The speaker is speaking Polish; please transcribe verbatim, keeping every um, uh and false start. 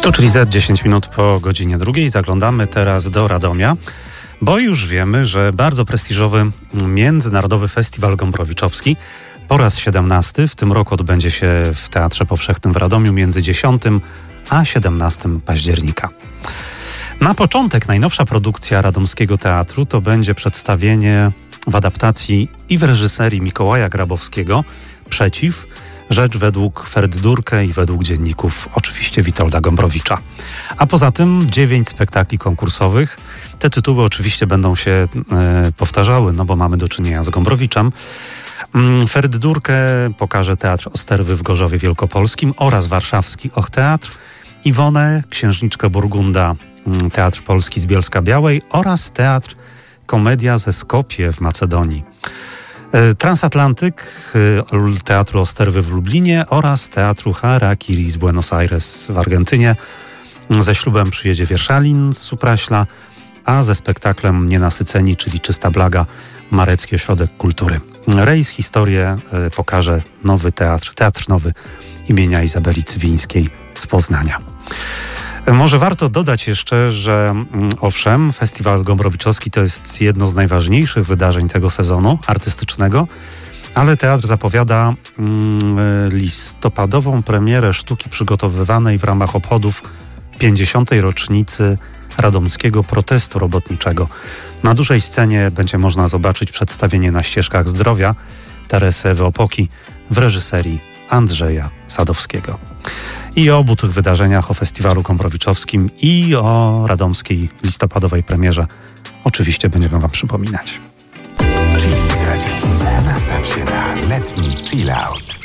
Tu czyli za dziesięć minut po godzinie drugiej. Zaglądamy teraz do Radomia, bo już wiemy, że bardzo prestiżowy Międzynarodowy Festiwal Gombrowiczowy po raz siedemnasty w tym roku odbędzie się w Teatrze Powszechnym w Radomiu między dziesiątym a siedemnastym października. Na początek najnowsza produkcja radomskiego teatru to będzie przedstawienie w adaptacji i w reżyserii Mikołaja Grabowskiego Przeciw, rzecz według Ferdydurke i według dzienników oczywiście Witolda Gombrowicza. A poza tym dziewięć spektakli konkursowych. Te tytuły oczywiście będą się e, powtarzały, no bo mamy do czynienia z Gombrowiczem. Ferdydurkę pokaże Teatr Osterwy w Gorzowie Wielkopolskim oraz warszawski Och-Teatr, Iwonę, Księżniczkę Burgunda, Teatr Polski z Bielska-Białej oraz Teatr Komedia ze Skopje w Macedonii. Transatlantyk Teatru Osterwy w Lublinie oraz Teatru Harakiri z Buenos Aires w Argentynie. Ze ślubem przyjedzie Wierszalin z Supraśla, a ze spektaklem Nienasyceni, czyli Czysta Blaga, Marecki Ośrodek Kultury. Rejs historię pokaże nowy teatr, Teatr Nowy imienia Izabeli Cywińskiej z Poznania. Może warto dodać jeszcze, że owszem, Festiwal Gombrowiczowski to jest jedno z najważniejszych wydarzeń tego sezonu artystycznego, ale teatr zapowiada listopadową premierę sztuki przygotowywanej w ramach obchodów pięćdziesiątej rocznicy radomskiego protestu robotniczego. Na dużej scenie będzie można zobaczyć przedstawienie Na ścieżkach zdrowia Teresy Ewy Opoki w reżyserii Andrzeja Sadowskiego. I o obu tych wydarzeniach, o Festiwalu Gombrowiczowskim i o radomskiej listopadowej premierze oczywiście będziemy Wam przypominać. Chili za dzień. Nastaw się na letni chill out.